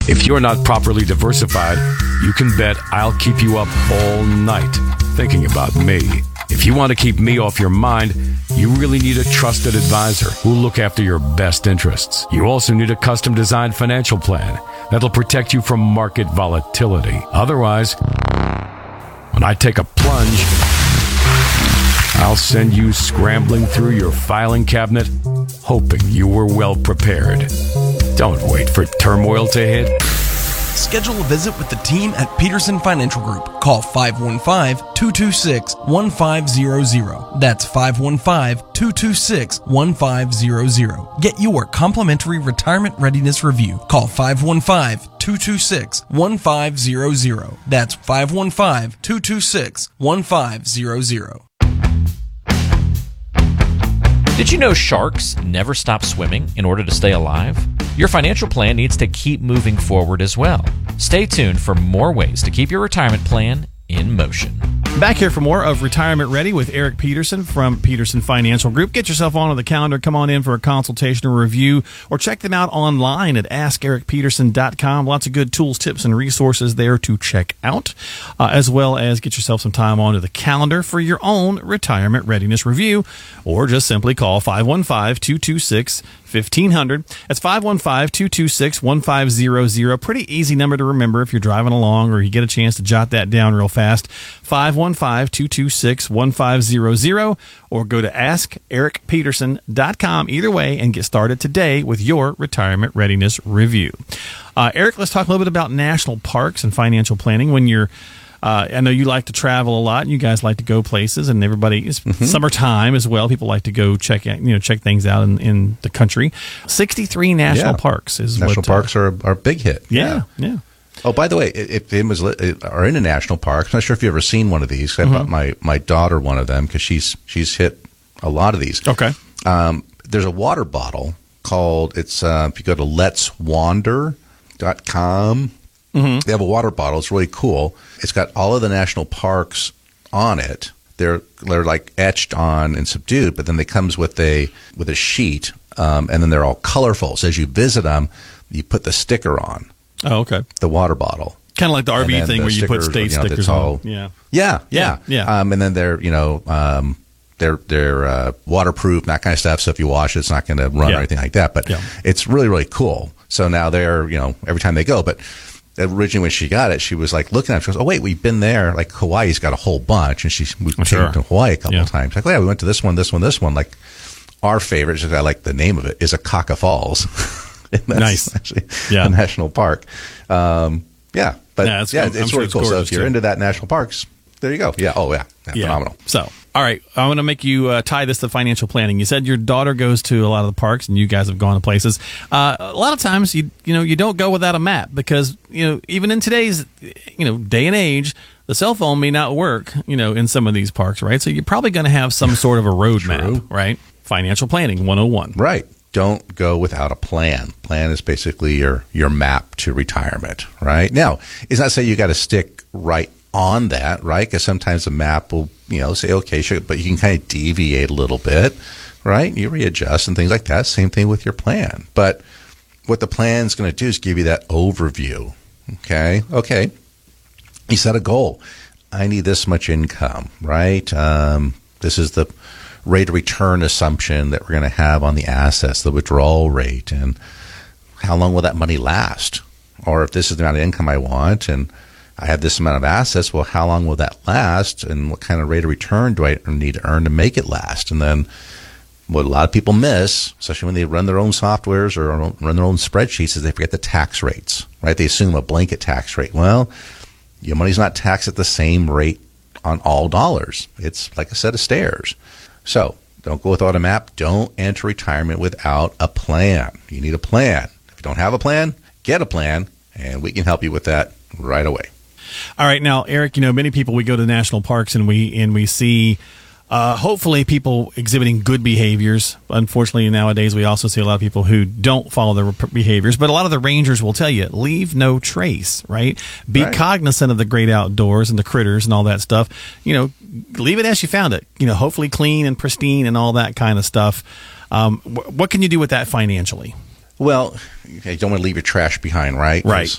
If you're not properly diversified, you can bet I'll keep you up all night thinking about me. If you want to keep me off your mind, you really need a trusted advisor who'll look after your best interests. You also need a custom-designed financial plan that'll protect you from market volatility. Otherwise, when I take a plunge, I'll send you scrambling through your filing cabinet, hoping you were well prepared. Don't wait for turmoil to hit. Schedule a visit with the team at Peterson Financial Group. Call 515-226-1500. That's 515-226-1500. Get your complimentary retirement readiness review. Call 515-226-1500. That's 515-226-1500. Did you know sharks never stop swimming in order to stay alive? Your financial plan needs to keep moving forward as well. Stay tuned for more ways to keep your retirement plan in motion. Back here for more of Retirement Ready with Eric Peterson from Peterson Financial Group. Get yourself onto the calendar. Come on in for a consultation or review, or check them out online at AskEricPeterson.com. Lots of good tools, tips, and resources there to check out, as well as get yourself some time onto the calendar for your own retirement readiness review, or just simply call 515-226-1500. That's 515-226-1500. Pretty easy number to remember if you're driving along or you get a chance to jot that down real fast. 515-226-1500, or go to AskEricPeterson.com. Either way, and get started today with your retirement readiness review. Eric, let's talk a little bit about national parks and financial planning. When you're I know you like to travel a lot, and you guys like to go places, and everybody is summertime as well. People like to go check things out in the country. 63 national parks is national parks are a big hit. Yeah. Oh, by the way, if it are in a national park, I'm not sure if you've ever seen one of these. I bought my daughter one of them because she's hit a lot of these. Okay. There's a water bottle called, if you go to letswander.com, they have a water bottle. It's really cool. It's got all of the national parks on it. They're like etched on and subdued, but then it comes with a sheet, and then they're all colorful. So as you visit them, you put the sticker on. Oh, okay. The water bottle. Kind of like the RV thing where you put state stickers on. Yeah. And then they're waterproof, that kind of stuff. So if you wash it, it's not going to run or anything like that. But it's really, really cool. So now they're, every time they go. But originally when she got it, she was like looking at it. She goes, oh, wait, we've been there. Like Hawaii's got a whole bunch. And we've been to Hawaii a couple of times. Like, oh, yeah, we went to this one. Like our favorite, I like the name of it, is Akaka Falls. Nice. Actually a national park. It's really cool. So if you're into that national parks, there you go. Phenomenal. So, all right, I want to make you tie this to financial planning. You said your daughter goes to a lot of the parks, and you guys have gone to places. A lot of times, you don't go without a map because even in today's day and age, the cell phone may not work in some of these parks, right? So you're probably going to have some sort of a road map, right? Financial planning 101, right? Don't go without a plan. Plan is basically your map to retirement, right? Now, it's not saying you got to stick right on that, right? Because sometimes the map will, say, okay, sure, but you can kind of deviate a little bit, right? You readjust and things like that. Same thing with your plan. But what the plan is going to do is give you that overview, okay? You set a goal. I need this much income, right? This is the rate of return assumption that we're going to have on the assets, the withdrawal rate, and how long will that money last? Or if this is the amount of income I want and I have this amount of assets, well, how long will that last? And what kind of rate of return do I need to earn to make it last? And then what a lot of people miss, especially when they run their own softwares or run their own spreadsheets, is they forget the tax rates, right? They assume a blanket tax rate. Well, your money's not taxed at the same rate on all dollars. It's like a set of stairs. So don't go without a map. Don't enter retirement without a plan. You need a plan. If you don't have a plan, get a plan, and we can help you with that right away. All right. Now, Eric, many people, we go to national parks and we see hopefully people exhibiting good behaviors. Unfortunately, nowadays, we also see a lot of people who don't follow their behaviors. But a lot of the rangers will tell you, leave no trace, right? Be cognizant of the great outdoors and the critters and all that stuff. Leave it as you found it. Hopefully clean and pristine and all that kind of stuff. What can you do with that financially? Well, you don't want to leave your trash behind, right? Right.